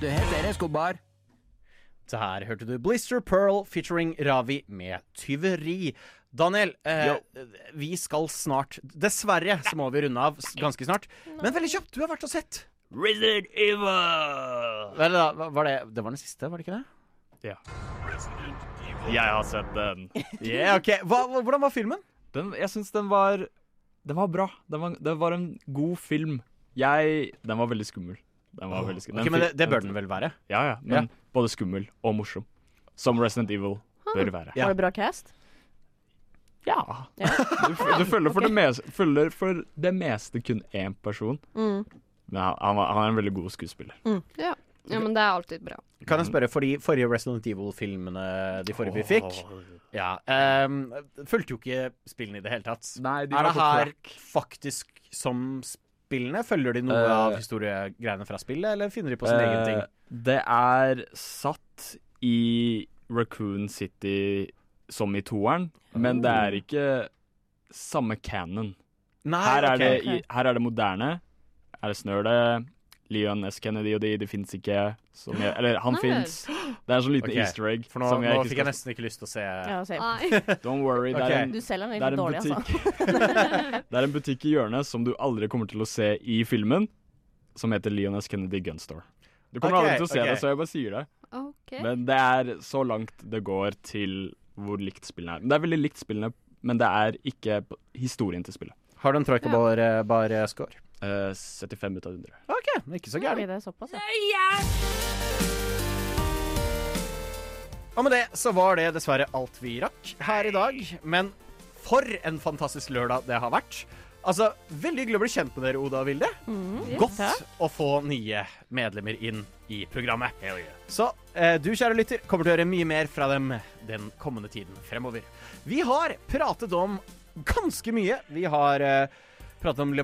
Du heter Escobar. Der hørte du Blister Pearl featuring Ravi med tyveri. Daniel, vi skal snart, dessverre så må vi runde av ganske snart. Men veldig kjapt, du har vært og sett Resident Evil. Vel da, det var den siste, var det ikke det? Ja. Jeg har sett den. Yeah, ok. Hvordan var filmen? Jeg synes den var bra. Det var en god film. Den var veldig skummel. Ok, men det bør den vel være? Ja, men både skummel og morsom. Som Resident Evil bør være. Var det bra cast? Ja. Du følger for det meste kun én person. Men han er en veldig god skuespiller. Ja, men det er alltid bra. Kan jeg spørre, for de forrige Resident Evil-filmene de forrige vi fikk, fulgte jo ikke spillene i det hele tatt. Nei, er det her faktisk som spillene? Følger de noe av historiegreiene fra spillet, eller finner de på sin egen ting? Det er satt i Raccoon City som i toeren, men det er ikke samme canon. Nei, her er det moderne. Her snør det. Leon S. Kennedy og de finnes ikke. Eller han finnes. Det er så lite easter egg. For nå fikk jeg nesten ikke lyst til å se. Don't worry. Du selger den litt dårlig, altså. Det er en butikk i hjørnet som du aldri kommer til å se i filmen, som heter Leon S. Kennedy Gun Store. Du kommer aldri til å se det, så jeg bare sier det. Men det er så langt det går til hvor likt spillene er. Det er veldig likt spillene, men det er ikke historien til spillet. Har du en troika-bar-score? 75 ut av 100. Ok, ikke så gærlig. Det er såpass, Og med det så var det dessverre alt vi rakk her i dag. Men for en fantastisk lørdag det har vært. Altså, veldig hyggelig å bli kjent med dere, Oda og Vilde. Godt å få nye medlemmer inn i programmet. Så du, kjære lytter, kommer til å høre mye mer fra dem den kommende tiden fremover. Vi har pratet om ganske mye. Vi har pratet om